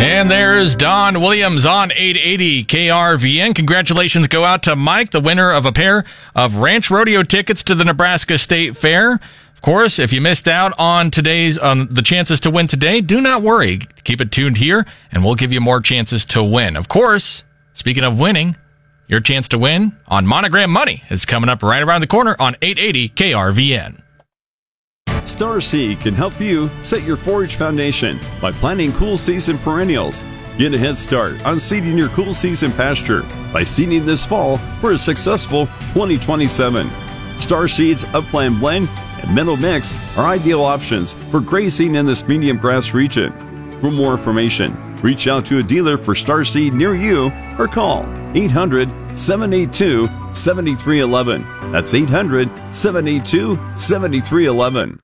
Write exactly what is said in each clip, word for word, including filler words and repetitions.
And there's Don Williams on eight eighty K R V N. Congratulations go out to Mike, the winner of a pair of Ranch Rodeo tickets to the Nebraska State Fair. Of course, if you missed out on today's on the chances to win today, do not worry. Keep it tuned here, and we'll give you more chances to win. Of course, speaking of winning, your chance to win on Monogram Money is coming up right around the corner on eight eighty K R V N. Star Seed can help you set your forage foundation by planting cool season perennials. Get a head start on seeding your cool season pasture by seeding this fall for a successful twenty twenty-seven. Star Seed's Upland Blend and Meadow Mix are ideal options for grazing in this medium grass region. For more information, reach out to a dealer for Star Seed near you or call eight hundred, seven eight two, seven three one one. That's eight hundred, seven eight two, seven three one one.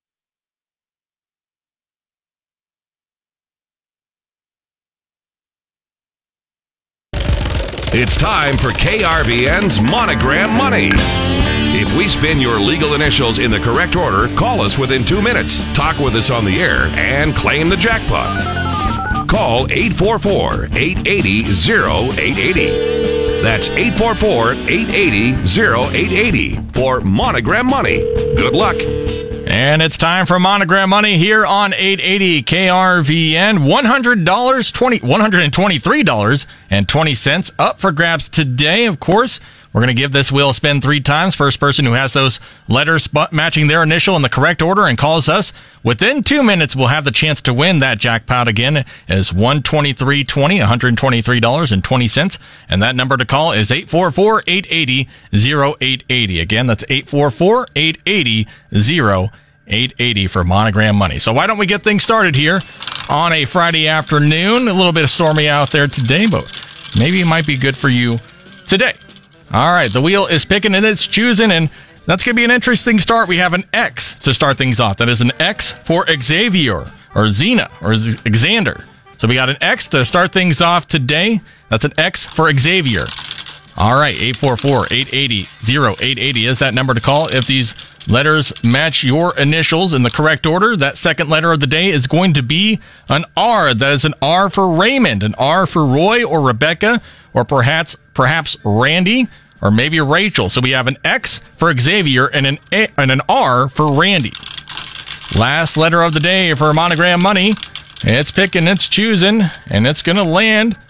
It's time for K R V N's Monogram Money. If we spin your legal initials in the correct order, call us within two minutes, talk with us on the air, and claim the jackpot. Call eight four four, eight eight zero, oh eight eight oh. That's eight four four, eight eight zero, oh eight eight oh for Monogram Money. Good luck. And it's time for Monogram Money here on eight eighty K R V N. one hundred dollars, one hundred twenty-three dollars and twenty cents up for grabs today. Of course, we're going to give this wheel a spin three times. First person who has those letters matching their initial in the correct order and calls us within two minutes will have the chance to win that jackpot again. Is one hundred twenty-three dollars and twenty cents, one hundred twenty-three dollars and twenty cents. And that number to call is eight four four, eight eight zero, oh eight eight oh. Again, that's eight four four, eight eight zero, eight eight oh for Monogram Money. So why don't we get things started here on a Friday afternoon? A little bit stormy out there today, but maybe it might be good for you today. All right, the wheel is picking and it's choosing, and that's going to be an interesting start. We have an X to start things off. That is an X for Xavier, or Xena, or Xander. So we got an X to start things off today. That's an X for Xavier. All right, eight four four, eight eight zero, eight eight oh is that number to call. If these letters match your initials in the correct order, that second letter of the day is going to be an R. That is an R for Raymond, an R for Roy or Rebecca, or perhaps perhaps Randy, or maybe Rachel. So we have an X for Xavier and an A, and an R for Randy. Last letter of the day for Monogram Money. It's picking, it's choosing, and it's going to land